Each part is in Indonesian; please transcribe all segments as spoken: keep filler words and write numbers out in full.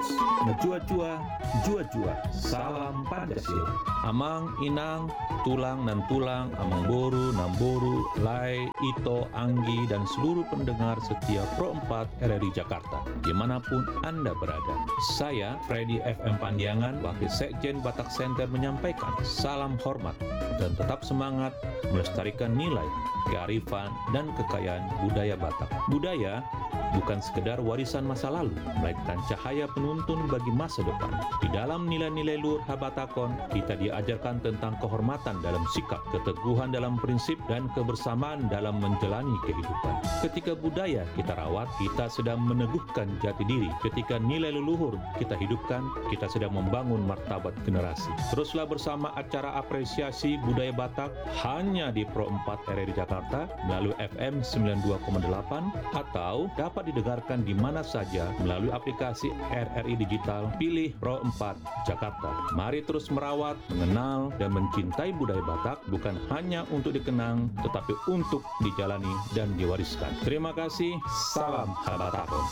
Horas, ngejua-jua, jua-jua, salam Pancasila. Amang, inang, tulang dan tulang, amang boru, namboru, lai, ito, anggi, dan seluruh pendengar setia Pro empat R R I Jakarta, dimanapun Anda berada. Saya, Freddy F M Pandiangan, Wakil Sekjen Batak Center menyampaikan salam hormat dan tetap semangat melestarikan nilai, kearifan, dan kekayaan budaya Batak. Budaya bukan sekedar warisan masa lalu, melainkan cahaya penuntun bagi masa depan. Di dalam nilai-nilai luhur Habatakon, kita diajarkan tentang kehormatan dalam sikap, keteguhan dalam prinsip, dan kebersamaan dalam menjalani kehidupan. Ketika budaya kita rawat, kita sedang meneguhkan jati diri. Ketika nilai leluhur kita hidupkan, kita sedang membangun martabat generasi. Teruslah bersama acara apresiasi budaya Batak hanya di Pro empat R R I Jakarta melalui F M sembilan puluh dua koma delapan atau dapat didengarkan di mana saja melalui aplikasi R R I Digital. Pilih Pro empat Jakarta. Mari terus merawat, mengenal, dan mencintai budaya Batak, bukan hanya untuk dikenang, tetapi untuk dijalani dan diwariskan. Terima kasih. Salam Habatakon.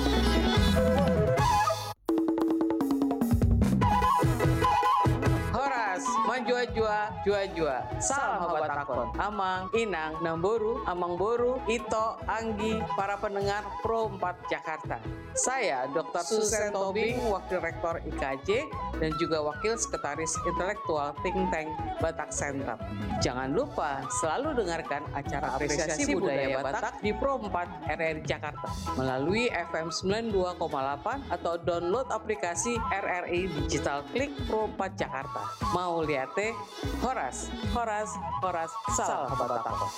Jua-jua, jua-jua, salam Habatakon, Amang, Inang, Namboru, Amang Boru, Ito, Anggi, para pendengar Pro empat Jakarta. Saya dokter Susan Tobing, Wakil Rektor I K J dan juga Wakil Sekretaris Intelektual Think Tank Batak Center. Jangan lupa selalu dengarkan acara apresiasi budaya Batak di Pro empat R R I Jakarta melalui F M sembilan puluh dua koma delapan atau download aplikasi R R I Digital, klik Pro empat Jakarta. Mau lihat teh? Horas, horas, horas, salam Habatakon.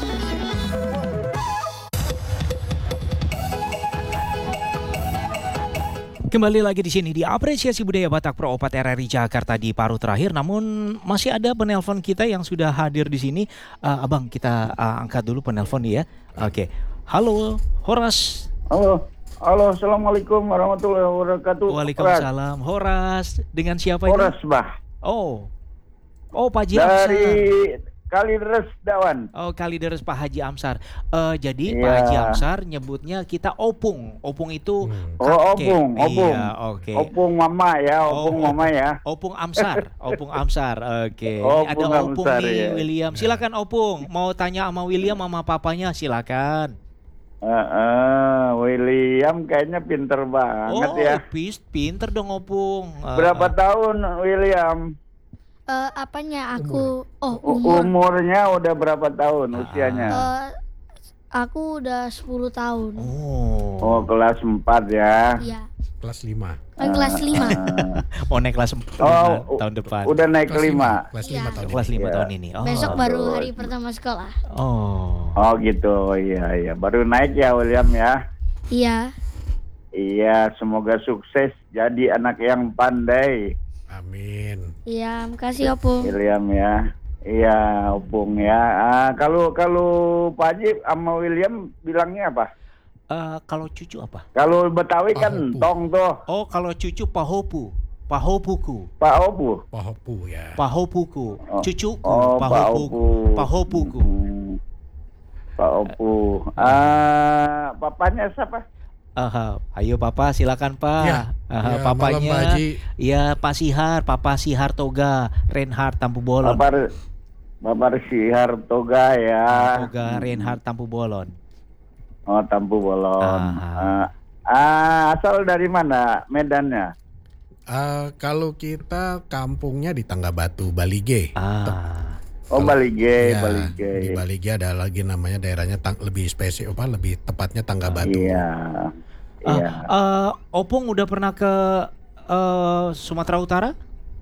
Kembali lagi di sini di apresiasi budaya Batak Pro empat R R I Jakarta di paruh terakhir. Namun masih ada penelpon kita yang sudah hadir di sini. Uh, abang, kita uh, angkat dulu penelpon ya. Oke, okay. Halo, Horas. Halo, halo, assalamualaikum warahmatullahi wabarakatuh. Waalaikumsalam, Horas. Dengan siapa ini? Horas, bah. Oh, oh Pak Haji dari Amsar. Kalideres Dawan. Oh, Kalideres Pak Haji Amsar. Uh, jadi Iya. Pak Haji Amsar nyebutnya kita opung. Opung itu Hmm. kakek. Oh, opung, opung. Iya, oke. Okay. Opung mama ya, opung Oh, mama ya. Opung Amsar, Opung Amsar. Oke. Okay. Opung Ada Opung Amsar, nih, ya. William. Silakan Opung. Mau tanya sama William sama papanya, silakan. Uh, uh, William kayaknya pinter banget Oh, ya. pis, pinter dong Opung. Uh, Berapa tahun William? Eh, apanya aku? Oh, U- umur. Umurnya udah berapa tahun Ah. usianya? Eh, aku udah sepuluh tahun. Oh. Oh, kelas empat ya. Iya. Kelas lima. Eh, kelas lima. Mau naik kelas empat Oh, tahun depan. Udah naik Kelas kelima. Kelas Iya. lima tahun. Kelas lima Iya. tahun ini. Oh. Besok baru Aduh. hari pertama sekolah. Oh. Oh gitu, iya iya. Baru naik ya William ya. Iya. Iya, semoga sukses jadi anak yang pandai. Amin. Iya, makasih Opung. William ya. Iya, Opung ya. Ah, kalau kalau Pak Haji sama William bilangnya apa? Eh, kalau cucu apa? Kalau Betawi kan Pahopu. tong tuh, Oh, kalau cucu Pahopu. Pahopuku. Pak Opu. Pohopu ya. Pahopuku. Oh. Cucuku. Oh, Pak Pahopuku. Opu. Pahopuku. Hmm, Pak Opu. Ah, papanya siapa? Aha, ayo Papa silakan Pak. Ya, Aha, ya, papanya. malam, Pak Haji. Iya, Pak Sihar, Papa Sihar Toga, Reinhard Tampu Bolon. Bapak Bapak Sihar Toga ya. Toga Reinhard Tampu Bolon. Oh, Tampu Bolon. Ah. Ah, ah, asal dari mana Medannya? Uh, kalau kita kampungnya di Tangga Batu, Balige. Ah. Oh, Balige, Ya, Balige. Di Balige ada lagi namanya daerahnya tang- lebih spesifik apa lebih tepatnya Tangga Batu. Iya. Ah, Iya. eh, Opung udah pernah ke eh, Sumatera Utara?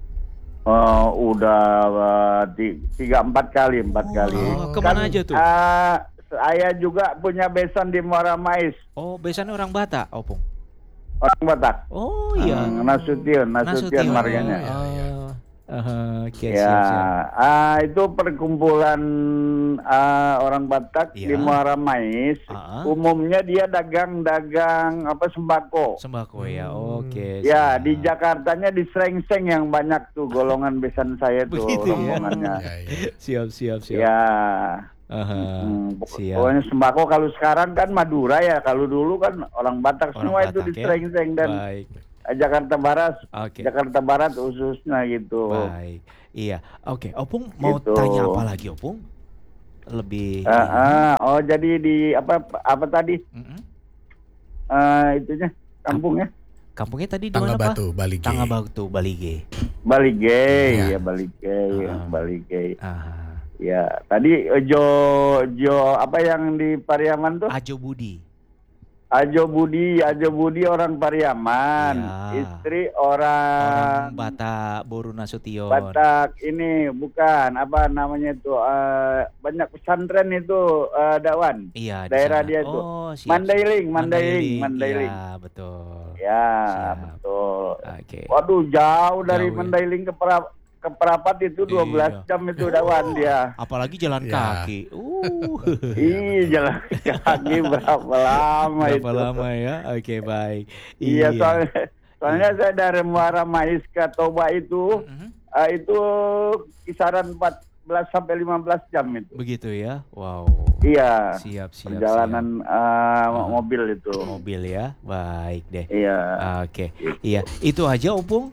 Oh, udah uh, ti- tiga empat kali, empat kali. Oh, kemana aja tuh? ah, saya juga punya besan di Muara Mais, Oh, biasanya orang Batak, Opung. orang Batak. Oh iya. Hmm, Nasution, Nasution marganya. ya, ya. Oh, oke, Ya, siap, siap. ah, itu perkumpulan ah, orang Batak Iya. di Muara Mais. Ah. Umumnya dia dagang-dagang apa sembako. Sembako ya, oke. Ya, siap. di Jakartanya di Srengseng yang banyak tuh golongan besan saya tuh Begitu ya? rombongannya. Ya, ya. Siap, siap, siap. Ya. Aha, Hmm, pok- siap. pokoknya sembako kalau sekarang kan Madura ya, kalau dulu kan orang Batak Orang semua itu Batak di ya? Srengseng dan Baik. Jakarta Barat, Oke. Jakarta Barat khususnya gitu. Baik. Iya. Oke, Opung mau Gitu. tanya apa lagi, Opung? Lebih Ah, ah. Oh jadi di apa apa tadi Mm-mm. eh itunya kampungnya Kampungnya tadi di Tangga mana, Pak? Batu, Bali G. Tangga Batu, Balige. Balige, Iya. ya Balige, Ah. Balige. Ah, Ya, tadi eh, Jo Jo apa yang di Pariaman tuh? Ajo Budi. Ajo Budi, Ajo Budi orang Pariaman, Iya. istri Orang orang Batak Boru Nasution. Batak ini bukan apa namanya itu eh, banyak pesantren itu eh, Dakwan. Iya, di Daerah sana. dia itu. Oh, siap, Mandailing, siap. Mandailing, Mandailing. Iya, betul. Ya, Siap. betul. Oke. Waduh, jauh dari Jauh ya. Mandailing ke Pra- ke Perapat itu dua belas Iya. jam itu Dakwan dia. Apalagi jalan Iya. kaki. Uh. Ih, jalan kaki berapa lama Berapa itu? lama ya? Oke, baik. Iya, soalnya, soalnya saya dari Muara Mais ke Toba itu, Mhm. eh, itu kisaran empat belas sampai lima belas jam itu. Begitu ya. Wow. Iya, Siap, siap. perjalanan eh, Ah. mobil itu. siap. Mobil ya. Baik deh. Iya, Oke. Iya, itu aja Opung.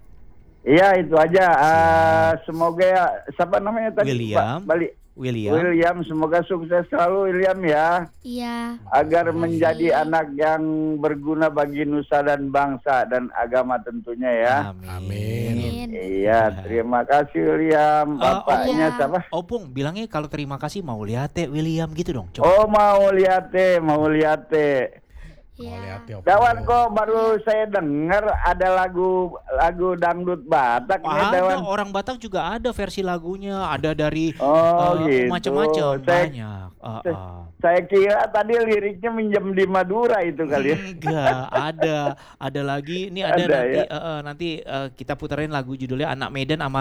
iya itu aja. Eh, semoga ya, siapa namanya tadi? William. Pak Bali. William. William, semoga sukses selalu William ya, Iya. agar menjadi anak yang berguna bagi nusa dan bangsa dan agama tentunya ya. Amin. Amin. Amin. Iya, terima kasih William. Ah, Bapaknya iya. siapa? Opung bilangnya kalau terima kasih mau lihat teh William gitu dong. Coba. Oh, mau lihat teh, mau lihat teh. Mau lihat Iya. ya, Opung. Dawan kok baru saya dengar ada lagu lagu dangdut Batak nih Ada Dawan. orang Batak juga ada versi lagunya, ada dari Oh, eh, gitu. macam-macam Saya- banyak. Ah, saya- ah. Saya kira tadi liriknya minjem di Madura itu kali ya. Enggak, ada, ada lagi. Ini ada, Ada, nanti, ya? eh, eh, nanti eh, kita puterin lagu judulnya Anak Medan sama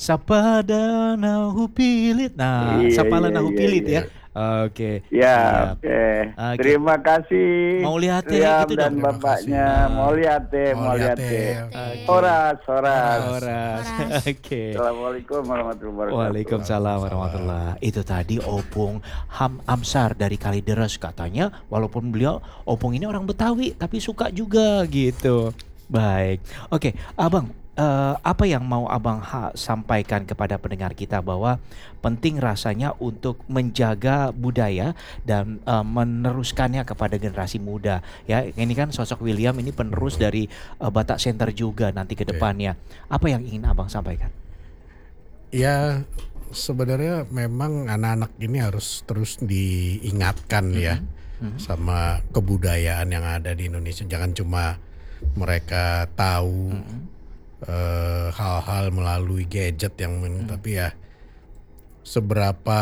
Sapada Nahu Pilit. Nah, Iya, Sapala iya, Nahu iya, Pilit iya. ya. Oke. Ya, siap. oke. Oke. Terima kasih. Mau lihat teh William gitu dan dong. Terima bapaknya. kasih. Mau lihat teh, Mau mau lihat lihat teh. teh. Oke. Horas, horas. Horas. Horas. Oke. Assalamualaikum warahmatullahi wabarakatuh. Waalaikumsalam warahmatullahi. Itu tadi Opung Ham Amsar dari Kalideres, katanya walaupun beliau Opung ini orang Betawi tapi suka juga gitu. Baik. Oke, Abang, eh, apa yang mau Abang ha- sampaikan kepada pendengar kita bahwa penting rasanya untuk menjaga budaya dan eh, meneruskannya kepada generasi muda. Ya, ini kan sosok William ini penerus dari eh, Batak Center juga nanti ke Oke. depannya. Apa yang ingin Abang sampaikan? Ya sebenarnya memang anak-anak ini harus terus diingatkan ya Mhm. sama kebudayaan yang ada di Indonesia. Jangan cuma mereka tahu Mhm. eh, hal-hal melalui gadget yang men- tapi ya seberapa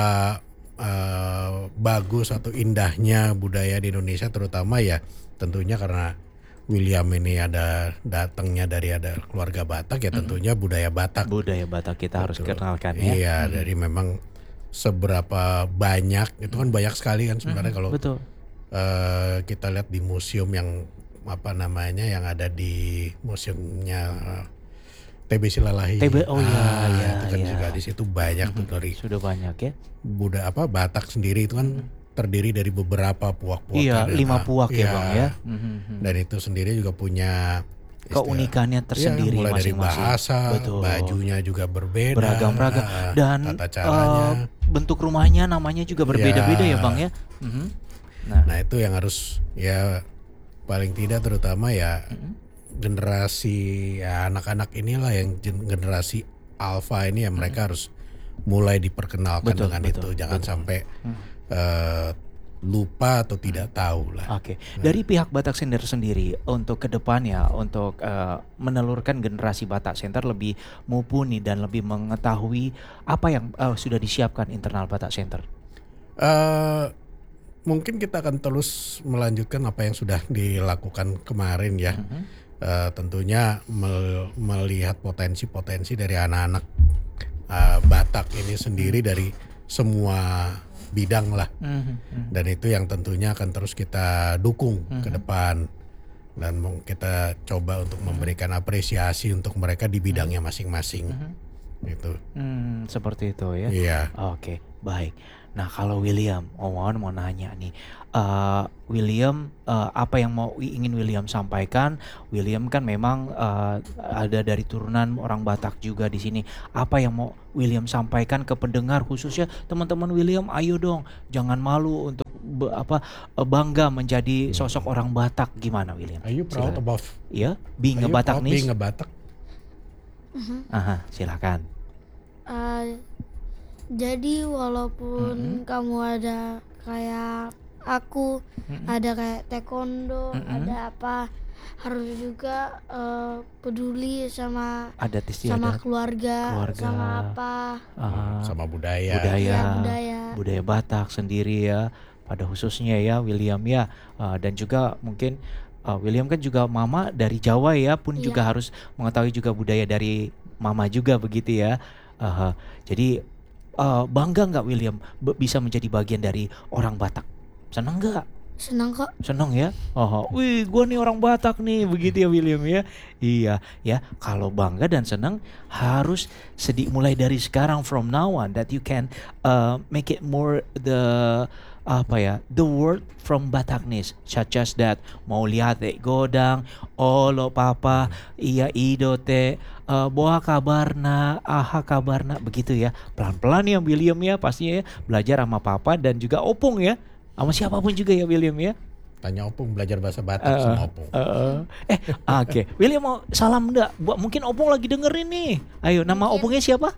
eh, bagus atau indahnya budaya di Indonesia, terutama ya tentunya karena William ini ada datangnya dari ada keluarga Batak ya, tentunya budaya Batak. Budaya Batak kita harus Betul. kenalkan ya. Iya, dari memang seberapa banyak itu kan banyak sekali kan sebenarnya kalau Betul. eh, kita lihat di museum yang apa namanya yang ada di museumnya eh, T B Silalahi. T B, oh iya, Ah, iya, itu kan iya. juga di situ banyak tuh dari Sudah banyak ya. budaya apa Batak sendiri itu kan terdiri dari beberapa puak-puak. Iya, ada- lima puak ya iya. Bang ya. Mhm. Dan itu sendiri juga punya istilah- Keunikannya tersendiri Iya, mulai dari masing-masing. bahasa, Betul. bajunya juga berbeda, Beragam-ragam ah, dan tata caranya. eh, bentuk rumahnya namanya juga berbeda-beda ya Iya. Bang ya. Mhm. Nah, Nah itu yang harus ya paling tidak terutama ya generasi ya anak-anak inilah yang gen- generasi alfa ini ya mereka harus mulai diperkenalkan Betul, dengan betul, itu, jangan betul. sampai eh, lupa atau tidak tahu lah. Oke, dari pihak Batak Center sendiri untuk kedepannya untuk eh, menelurkan generasi Batak Center lebih mumpuni dan lebih mengetahui apa yang eh, sudah disiapkan internal Batak Center. Eh, mungkin kita akan terus melanjutkan apa yang sudah dilakukan kemarin ya. Eh, tentunya mel- melihat potensi-potensi dari anak-anak eh, Batak ini sendiri dari semua bidang lah. Mhm. Dan itu yang tentunya akan terus kita dukung ke depan. Dan mau kita coba untuk memberikan apresiasi untuk mereka di bidangnya masing-masing. Gitu. Hmm, seperti itu ya. Iya. Oke, baik. Nah kalau William, Owen mau nanya nih, eh, William eh, apa yang mau ingin William sampaikan? William kan memang eh, ada dari turunan orang Batak juga di sini. Apa yang mau William sampaikan ke pendengar khususnya teman-teman William? Ayo dong, jangan malu untuk be- apa eh, bangga menjadi sosok orang Batak. Gimana William? Are you proud Silakan. about Iya, being are a you proud Bataknis. being a Batak? Aha, silakan. Eh, jadi walaupun Mm-mm. kamu ada kayak aku, Mm-mm. ada kayak taekwondo, Mm-mm. ada apa, harus juga eh, peduli sama Adat sama istiadat, keluarga, keluarga. sama apa, aha, Sama budaya. budaya, ya budaya. budaya Batak sendiri ya, pada khususnya ya William ya. Uh, dan juga mungkin uh, William kan juga mama dari Jawa ya, pun Iya. juga harus mengetahui juga budaya dari mama juga begitu ya. Uh, jadi uh, bangga nggak William be- bisa menjadi bagian dari orang Batak? Senang nggak? Senang kok. Senang ya? Oh, wih, gua nih orang Batak nih, begitu ya William ya? Iya, ya. Kalau bangga dan senang harus sedi mulai dari sekarang, from now on, that you can uh, make it more the apa ya, the word from Bataknis, such as that mau lihat eh godang, olo papa, iya ido te, uh, boa kabarna, aha kabarna, begitu ya. Pelan-pelan ya William ya, pastinya ya belajar sama papa dan juga opung ya. Sama siapapun juga ya William ya. Tanya Opung belajar bahasa Batak Eh, sama Opung. eh, eh, oke. William mau salam enggak? Buat mungkin Opung lagi dengerin nih. Ayo, nama Mungkin. Opungnya siapa?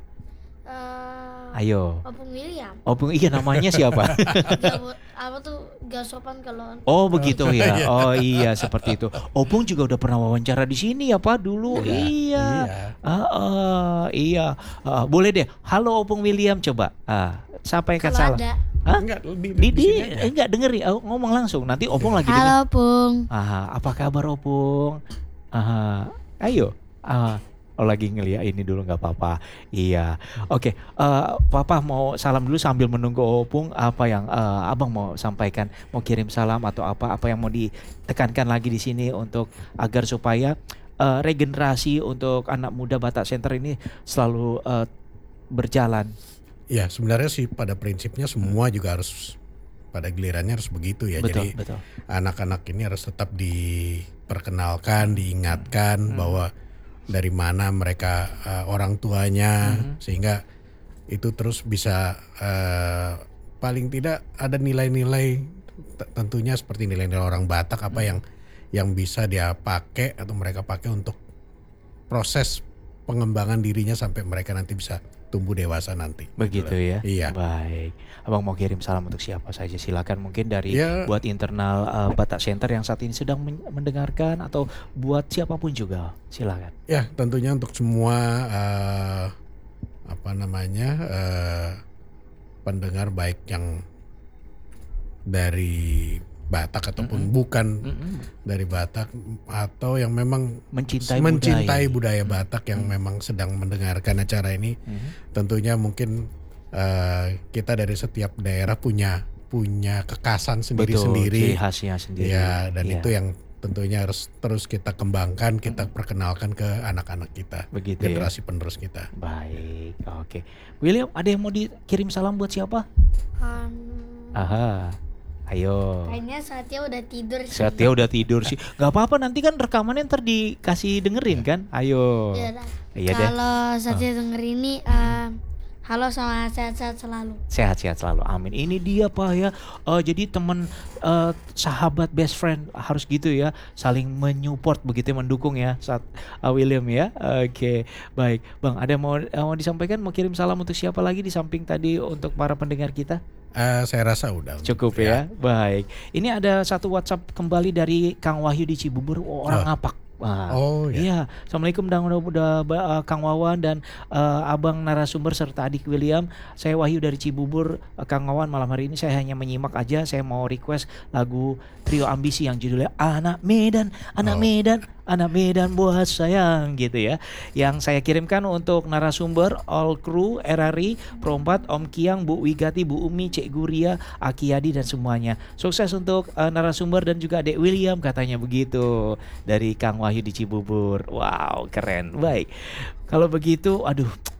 Eh, Ayo. Opung William. Opung, iya namanya siapa? Gak, bu- apa tuh gak sopan kalau Oh begitu ya. Oh iya seperti itu. Opung juga udah pernah wawancara di sini ya Pak dulu. Iya, Iya. iya. Ah, ah, iya. Ah, boleh deh. Halo Opung William coba. Ah, sampaikan kalau salam. ada. Hah? Enggak, di, Di, di, di, sini aja. eh, enggak dengerin. Oh, ngomong langsung. Nanti Opung lagi denger. Halo Pung. Ah, apa kabar Opung? Ah, ayo. Ah, oh, lagi ngeliat ini dulu nggak apa-apa. Iya. Oke. eh, Papa mau salam dulu sambil menunggu Opung. Apa yang eh, Abang mau sampaikan? Mau kirim salam atau apa? Apa yang mau ditekankan lagi di sini untuk agar supaya eh, regenerasi untuk anak muda Batak Center ini selalu eh, berjalan. Ya sebenarnya sih pada prinsipnya semua juga harus pada gilirannya harus begitu ya. Betul, Jadi betul. anak-anak ini harus tetap diperkenalkan, diingatkan bahwa dari mana mereka uh, orang tuanya, sehingga itu terus bisa uh, paling tidak ada nilai-nilai t- tentunya seperti nilai-nilai orang Batak apa yang yang bisa dia pakai atau mereka pakai untuk proses pengembangan dirinya sampai mereka nanti bisa tumbuh dewasa nanti. Begitu ya. Iya. Baik. Abang mau kirim salam untuk siapa saja silakan, mungkin dari Ya. buat internal uh, Batak Center yang saat ini sedang men- mendengarkan atau buat siapapun juga. Silakan. Ya tentunya untuk semua eh, apa namanya eh, pendengar baik yang dari Batak ataupun bukan Mm-mm. dari Batak atau yang memang Mencintai, mencintai budaya. budaya Batak yang memang sedang mendengarkan acara ini, Mhm. tentunya mungkin eh, kita dari setiap daerah punya punya kekasan Betul, ciri sendiri-sendiri. khasnya sendiri. Ya, dan Iya. itu yang tentunya harus terus kita kembangkan, kita perkenalkan ke anak-anak kita, Begitu ya. generasi penerus kita. Baik. Oke. William, ada yang mau dikirim salam buat siapa? Um, Aha. Ayo. kayaknya Satya udah tidur sih. Satya udah tidur sih. Gak apa-apa, nanti kan rekamannya ntar dikasih dengerin kan. Ayo. Ya dah. Iya deh. Kalau Satya denger ini, um, halo sama sehat-sehat selalu. Sehat-sehat selalu, amin. Ini dia Pak ya. Eh, jadi teman eh, sahabat, best friend harus gitu ya, saling menyupport begitu, mendukung ya saat eh, William ya. Oke, baik Bang. Ada yang mau eh, mau disampaikan? Mau kirim salam untuk siapa lagi di samping tadi untuk para pendengar kita? Eh, saya rasa udah Cukup ya. Baik. Ini ada satu WhatsApp kembali dari Kang Wahyu di Cibubur, oh, orang Oh. ngapak. Wah, Oh ya. iya. Assalamualaikum dan udah, udah uh, Kang Wawan dan uh, Abang narasumber serta adik William. Saya Wahyu dari Cibubur. Uh, Kang Wawan, malam hari ini saya hanya menyimak aja. Saya mau request lagu Trio Ambisi yang judulnya Anak Medan, Anak Oh. Medan, Anak Medan buat sayang gitu ya. Yang saya kirimkan untuk narasumber, all crew R R I, Pro empat, Om Kiang, Bu Wigati, Bu Umi, Cek Guria, Aki Yadi dan semuanya. Sukses untuk uh, narasumber dan juga Dek William, katanya begitu dari Kang Wahyu di Cibubur. Wow, keren. Baik. Kalau begitu, aduh,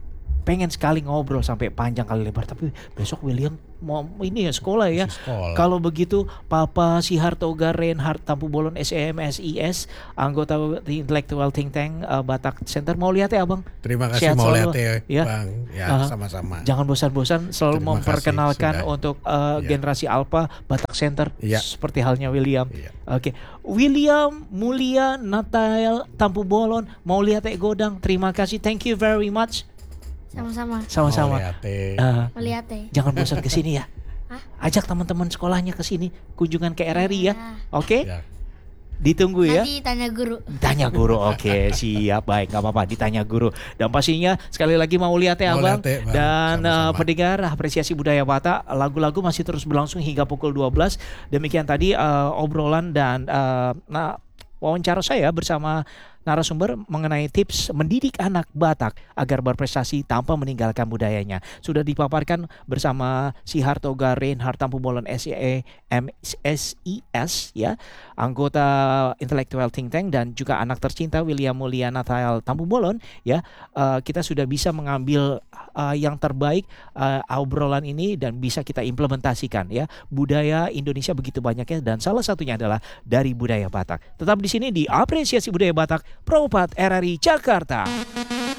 pengen sekali ngobrol sampai panjang kali lebar, tapi besok William mau ini ya sekolah ya. Masih sekolah. Kalau begitu Papa Sihartoga Reinhard Tampu Bolon S E M S I S, anggota The Intellectual Think Tank uh, Batak Center, mau lihat ya Abang? Terima kasih Sehat mau selalu, lihat ya, ya. Bang. Ya, Uh, sama-sama. Jangan bosan-bosan selalu Terima memperkenalkan kasih, sudah. untuk uh, Ya. generasi Alpha Batak Center, Ya. seperti halnya William. Iya. Oke, William Mulia Natal Tampu Bolon, mau lihat Ek Godang. Terima kasih, thank you very much. Sama-sama. Sama-sama. Mau lihat ya. Uh, Melihat ya. jangan bosan ke sini ya. Hah? Ajak teman-teman sekolahnya ke sini, kunjungan ke R R I ya. Ya. Oke, Ya. ditunggu ya. Nanti tanya guru. Tanya guru, oke siap, baik, nggak apa-apa, ditanya guru. Dan pastinya sekali lagi mau lihat ya Mau Abang. lihat ya, Bang. Dan uh, Sama-sama. pendengar apresiasi budaya Batak, lagu-lagu masih terus berlangsung hingga pukul dua belas. Demikian tadi uh, obrolan dan uh, nah, wawancara saya bersama narasumber mengenai tips mendidik anak Batak agar berprestasi tanpa meninggalkan budayanya. Sudah dipaparkan bersama Sihartoga Reinhard Tampu Bolon S E M S I S ya, anggota Intellectual Think Tank, dan juga anak tercinta William Mulia Natal Tampu Bolon ya. Uh, kita sudah bisa mengambil uh, yang terbaik uh, obrolan ini dan bisa kita implementasikan ya. Budaya Indonesia begitu banyaknya dan salah satunya adalah dari budaya Batak. Tetap di sini di Apresiasi Budaya Batak Pro empat R R I Jakarta.